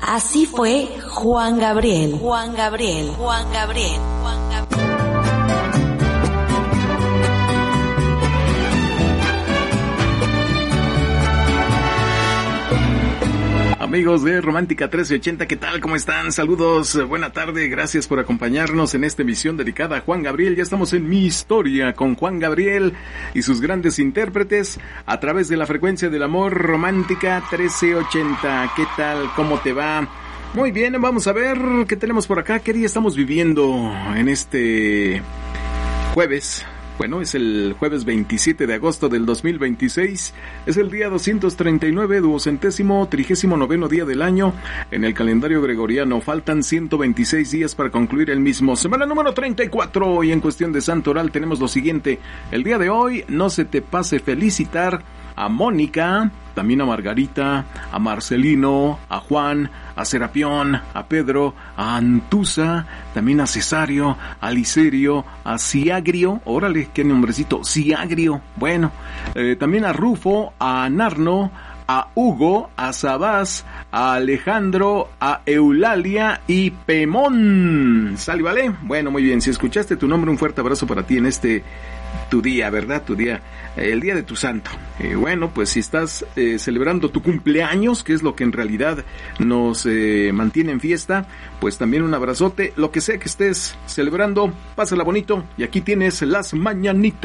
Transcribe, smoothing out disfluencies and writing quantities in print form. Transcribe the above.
Así fue Juan Gabriel. Juan Gabriel. Juan Gabriel. Juan Gabriel. Amigos de Romántica 1380, ¿qué tal? ¿Cómo están? Saludos, buena tarde, gracias por acompañarnos en esta emisión dedicada a Juan Gabriel. Ya estamos en Mi Historia con Juan Gabriel y sus grandes intérpretes a través de la frecuencia del amor, Romántica 1380. ¿Qué tal? ¿Cómo te va? Muy bien, vamos a ver qué tenemos por acá. ¿Qué día estamos viviendo en este jueves? Bueno, es el jueves 27 de agosto del 2026, es el día 239, 239º día del año en el calendario gregoriano. Faltan 126 días para concluir el mismo. Semana número 34 y en cuestión de santo oral tenemos lo siguiente. El día de hoy no se te pase felicitar a Mónica, también a Margarita, a Marcelino, a Juan, a Serapión, a Pedro, a Antusa, también a Cesario, a Licerio, a Ciagrio, órale, qué nombrecito, Ciagrio, bueno, también a Rufo, a Narno, a Hugo, a Sabás, a Alejandro, a Eulalia y Pemón. ¿Sale, vale? Bueno, muy bien, si escuchaste tu nombre, un fuerte abrazo para ti en tu día, ¿verdad? Tu día, el día de tu santo. Bueno, pues si estás celebrando tu cumpleaños, que es lo que en realidad nos mantiene en fiesta, pues también un abrazote. Lo que sea que estés celebrando, pásala bonito. Y aquí tienes las mañanitas.